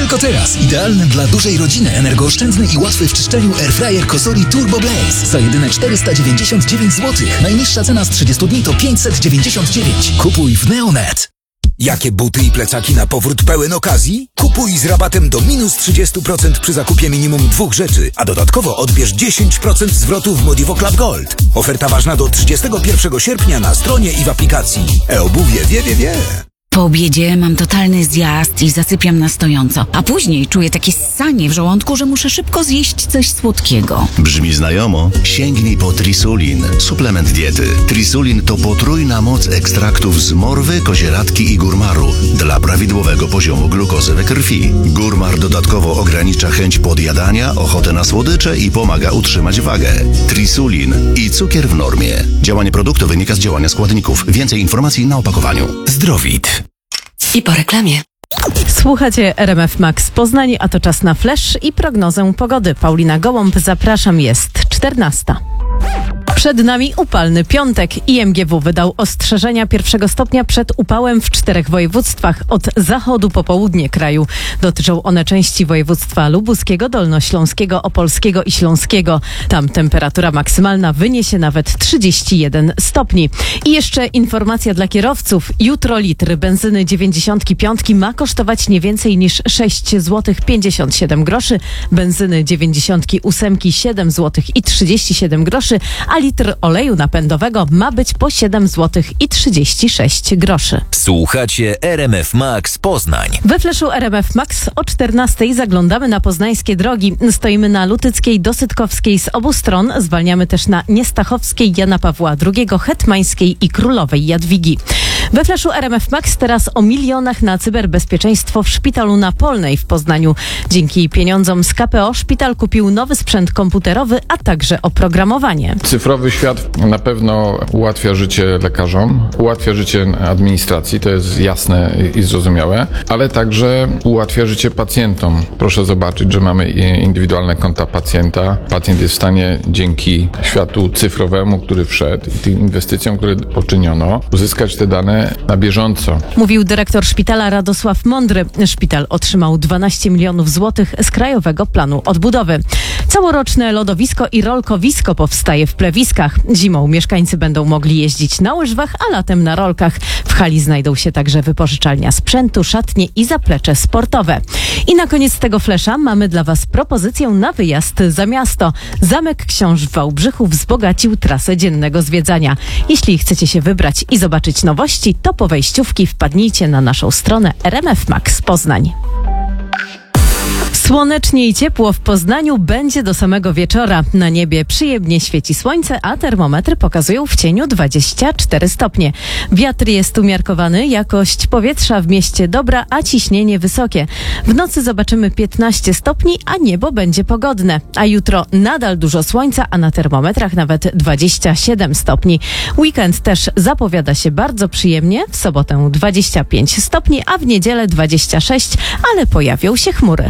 Tylko teraz idealny dla dużej rodziny, energooszczędny i łatwy w czyszczeniu airfryer Cosori Turbo Blaze za jedyne 499 zł. Najniższa cena z 30 dni to 599. Kupuj w Neonet. Jakie buty i plecaki na powrót pełen okazji? Kupuj z rabatem do minus 30% przy zakupie minimum 2 rzeczy, a dodatkowo odbierz 10% zwrotu w Modivo Club Gold. Oferta ważna do 31 sierpnia na stronie i w aplikacji. E-obuwie wie. Po obiedzie mam totalny zjazd i zasypiam na stojąco, a później czuję takie ssanie w żołądku, że muszę szybko zjeść coś słodkiego. Brzmi znajomo? Sięgnij po Trisulin, suplement diety. Trisulin to potrójna moc ekstraktów z morwy, kozieradki i górmaru dla prawidłowego poziomu glukozy we krwi. Górmar dodatkowo ogranicza chęć podjadania, ochotę na słodycze i pomaga utrzymać wagę. Trisulin i cukier w normie. Działanie produktu wynika z działania składników. Więcej informacji na opakowaniu. Zdrowit. I po reklamie. Słuchacie RMF Max Poznań, a to czas na flash i prognozę pogody. Paulina Gołąb, zapraszam, jest 14. Przed nami upalny piątek. IMGW wydał ostrzeżenia 1 stopnia przed upałem w 4 województwach od zachodu po południe kraju. Dotyczą one części województwa lubuskiego, dolnośląskiego, opolskiego i śląskiego. Tam temperatura maksymalna wyniesie nawet 31 stopni. I jeszcze informacja dla kierowców. Jutro litr benzyny 95 ma kosztować nie więcej niż 6 zł 57 groszy, benzyny 98 7 zł i 37 groszy, a litr oleju napędowego ma być po 7 zł i 36 groszy. Słuchacie RMF Max Poznań. We fleszu RMF Max o 14 zaglądamy na poznańskie drogi. Stoimy na Lutyckiej, Dosytkowskiej z obu stron. Zwalniamy też na Niestachowskiej, Jana Pawła II, Hetmańskiej i Królowej Jadwigi. We fleszu RMF Max teraz o milionach na cyberbezpieczeństwo w szpitalu na Polnej w Poznaniu. Dzięki pieniądzom z KPO szpital kupił nowy sprzęt komputerowy, a także oprogramowanie. Cyfrowy świat na pewno ułatwia życie lekarzom, ułatwia życie administracji, to jest jasne i zrozumiałe, ale także ułatwia życie pacjentom. Proszę zobaczyć, że mamy indywidualne konta pacjenta. Pacjent jest w stanie dzięki światu cyfrowemu, który wszedł i tym inwestycjom, które poczyniono, uzyskać te dane na bieżąco. Mówił dyrektor szpitala Radosław Mądry. Szpital otrzymał 12 milionów złotych z Krajowego Planu Odbudowy. Całoroczne lodowisko i rolkowisko powstaje w Plewiskach. Zimą mieszkańcy będą mogli jeździć na łyżwach, a latem na rolkach. W hali znajdą się także wypożyczalnia sprzętu, szatnie i zaplecze sportowe. I na koniec tego flesza mamy dla Was propozycję na wyjazd za miasto. Zamek Książ w Wałbrzychu wzbogacił trasę dziennego zwiedzania. Jeśli chcecie się wybrać i zobaczyć nowości, to po wejściówki wpadnijcie na naszą stronę RMF Max Poznań. Słonecznie i ciepło w Poznaniu będzie do samego wieczora. Na niebie przyjemnie świeci słońce, a termometry pokazują w cieniu 24 stopnie. Wiatr jest umiarkowany, jakość powietrza w mieście dobra, a ciśnienie wysokie. W nocy zobaczymy 15 stopni, a niebo będzie pogodne. A jutro nadal dużo słońca, a na termometrach nawet 27 stopni. Weekend też zapowiada się bardzo przyjemnie. W sobotę 25 stopni, a w niedzielę 26, ale pojawią się chmury.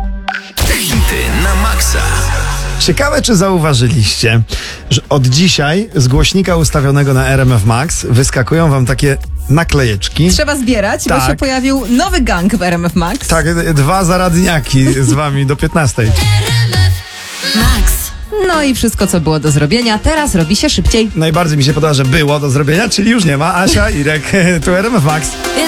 Hity na maksa. Ciekawe, czy zauważyliście, że od dzisiaj z głośnika ustawionego na RMF Max wyskakują wam takie naklejeczki. Trzeba zbierać, tak, bo się pojawił nowy gang w RMF Max. Tak, 2 zaradniaki z wami do 15. Max. No i wszystko, co było do zrobienia, teraz robi się szybciej. Najbardziej mi się podoba, że było do zrobienia, czyli już nie ma. Asia, Irek, tu RMF Max.